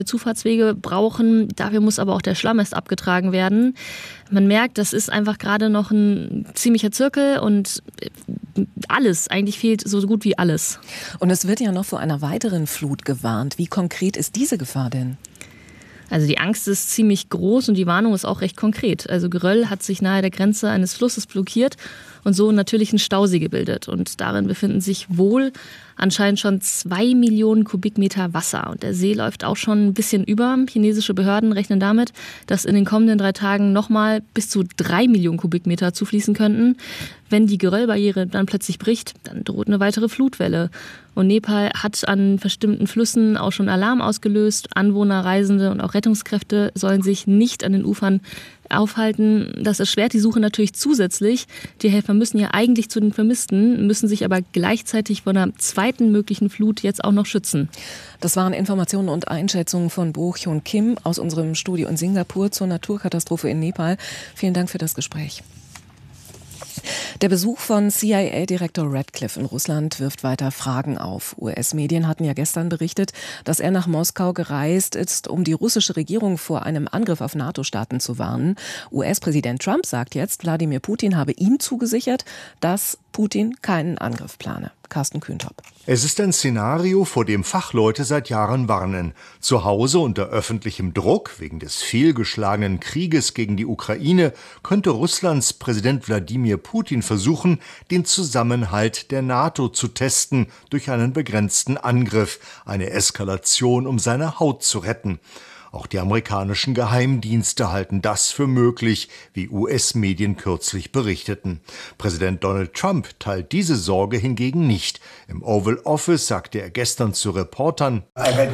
Zufahrtswege brauchen. Dafür muss aber auch der Schlamm erst abgetragen werden. Man merkt, das ist einfach gerade noch ein ziemlicher Zirkel und alles, eigentlich fehlt so gut wie alles. Und es wird ja noch vor einer weiteren Flut gewarnt. Wie konkret ist diese Gefahr denn? Also die Angst ist ziemlich groß und die Warnung ist auch recht konkret. Also Geröll hat sich nahe der Grenze eines Flusses blockiert und so natürlich einen Stausee gebildet. Und darin befinden sich wohl anscheinend schon 2 Millionen Kubikmeter Wasser. Und der See läuft auch schon ein bisschen über. Chinesische Behörden rechnen damit, dass in den kommenden 3 Tagen nochmal bis zu 3 Millionen Kubikmeter zufließen könnten. Wenn die Geröllbarriere dann plötzlich bricht, dann droht eine weitere Flutwelle. Und Nepal hat an bestimmten Flüssen auch schon Alarm ausgelöst. Anwohner, Reisende und auch Rettungskräfte sollen sich nicht an den Ufern aufhalten. Das erschwert die Suche natürlich zusätzlich. Die Helfer müssen ja eigentlich zu den Vermissten, müssen sich aber gleichzeitig vor einer zweiten möglichen Flut jetzt auch noch schützen. Das waren Informationen und Einschätzungen von Bo-Hyun Kim aus unserem Studio in Singapur zur Naturkatastrophe in Nepal. Vielen Dank für das Gespräch. Der Besuch von CIA-Direktor Radcliffe in Russland wirft weiter Fragen auf. US-Medien hatten ja gestern berichtet, dass er nach Moskau gereist ist, um die russische Regierung vor einem Angriff auf NATO-Staaten zu warnen. US-Präsident Trump sagt jetzt, Wladimir Putin habe ihm zugesichert, dass Putin keinen Angriff plane. Carsten Kühntop. Es ist ein Szenario, vor dem Fachleute seit Jahren warnen. Zu Hause unter öffentlichem Druck wegen des fehlgeschlagenen Krieges gegen die Ukraine könnte Russlands Präsident Wladimir Putin versuchen, den Zusammenhalt der NATO zu testen durch einen begrenzten Angriff, eine Eskalation, um seine Haut zu retten. Auch die amerikanischen Geheimdienste halten das für möglich, wie US-Medien kürzlich berichteten. Präsident Donald Trump teilt diese Sorge hingegen nicht. Im Oval Office sagte er gestern zu Reportern,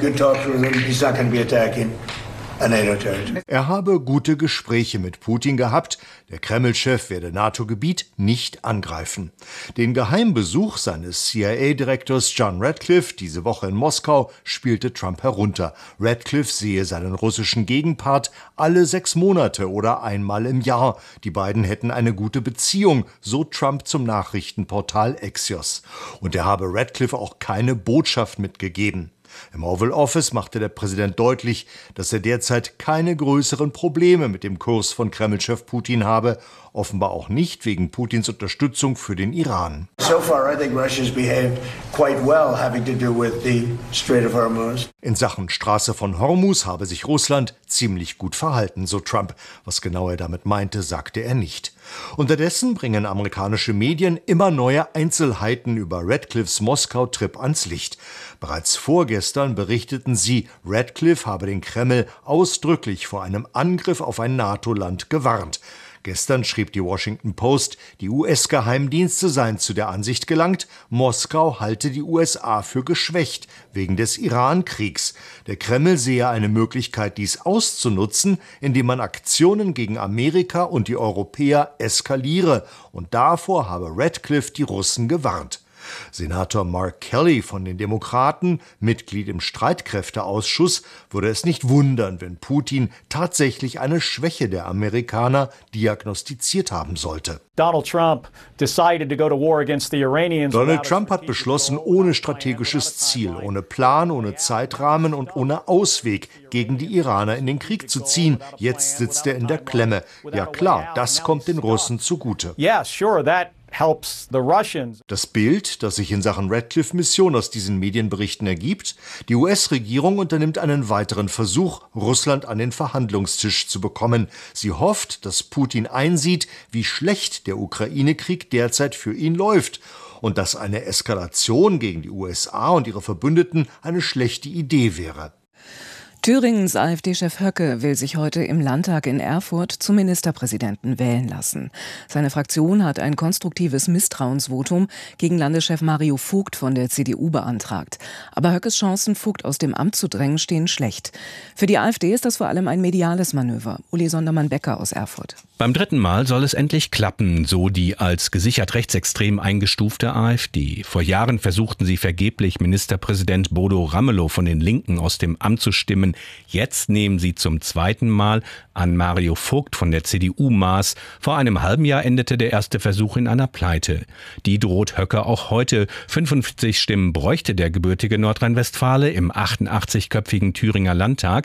er habe gute Gespräche mit Putin gehabt, der Kreml-Chef werde NATO-Gebiet nicht angreifen. Den Geheimbesuch seines CIA-Direktors John Radcliffe diese Woche in Moskau spielte Trump herunter. Radcliffe sehe seinen russischen Gegenpart alle 6 Monate oder einmal im Jahr. Die beiden hätten eine gute Beziehung, so Trump zum Nachrichtenportal Axios. Und er habe Radcliffe auch keine Botschaft mitgegeben. Im Oval Office machte der Präsident deutlich, dass er derzeit keine größeren Probleme mit dem Kurs von Kreml-Chef Putin habe, offenbar auch nicht wegen Putins Unterstützung für den Iran. In Sachen Straße von Hormuz habe sich Russland ziemlich gut verhalten, so Trump. Was genau er damit meinte, sagte er nicht. Unterdessen bringen amerikanische Medien immer neue Einzelheiten über Radcliffes Moskau-Trip ans Licht. Bereits vorgestern berichteten sie, Radcliffe habe den Kreml ausdrücklich vor einem Angriff auf ein NATO-Land gewarnt. Gestern schrieb die Washington Post, die US-Geheimdienste seien zu der Ansicht gelangt, Moskau halte die USA für geschwächt wegen des Iran-Kriegs. Der Kreml sehe eine Möglichkeit, dies auszunutzen, indem man Aktionen gegen Amerika und die Europäer eskaliere. Und davor habe Radcliffe die Russen gewarnt. Senator Mark Kelly von den Demokraten, Mitglied im Streitkräfteausschuss, würde es nicht wundern, wenn Putin tatsächlich eine Schwäche der Amerikaner diagnostiziert haben sollte. Donald Trump hat beschlossen, ohne strategisches Ziel, ohne Plan, ohne Zeitrahmen und ohne Ausweg gegen die Iraner in den Krieg zu ziehen. Jetzt sitzt er in der Klemme. Ja klar, das kommt den Russen zugute. Das Bild, das sich in Sachen Radcliffe-Mission aus diesen Medienberichten ergibt, die US-Regierung unternimmt einen weiteren Versuch, Russland an den Verhandlungstisch zu bekommen. Sie hofft, dass Putin einsieht, wie schlecht der Ukraine-Krieg derzeit für ihn läuft und dass eine Eskalation gegen die USA und ihre Verbündeten eine schlechte Idee wäre. Thüringens AfD-Chef Höcke will sich heute im Landtag in Erfurt zum Ministerpräsidenten wählen lassen. Seine Fraktion hat ein konstruktives Misstrauensvotum gegen Landeschef Mario Vogt von der CDU beantragt. Aber Höckes Chancen, Vogt aus dem Amt zu drängen, stehen schlecht. Für die AfD ist das vor allem ein mediales Manöver. Uli Sondermann-Becker aus Erfurt. Beim 3. Mal soll es endlich klappen, so die als gesichert rechtsextrem eingestufte AfD. Vor Jahren versuchten sie vergeblich, Ministerpräsident Bodo Ramelow von den Linken aus dem Amt zu stimmen. Jetzt nehmen sie zum 2. Mal an Mario Vogt von der CDU Maß. Vor einem halben Jahr endete der erste Versuch in einer Pleite. Die droht Höcke auch heute. 55 Stimmen bräuchte der gebürtige Nordrhein-Westfale im 88-köpfigen Thüringer Landtag.